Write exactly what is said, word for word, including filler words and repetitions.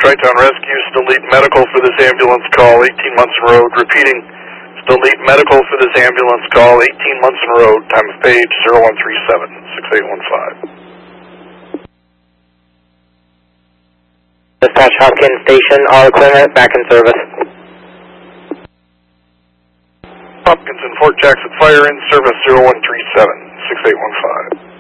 Tri-Town Rescue, still need medical for this ambulance call, eighteen Munson Road. Repeating, still need medical for this ambulance call, eighteen Munson Road. Time of page zero one three seven, six eight one five. Dispatch Hopkins Station, all equipment back in service. Hopkins and Fort Jackson Fire in service zero one three seven, six eight one five.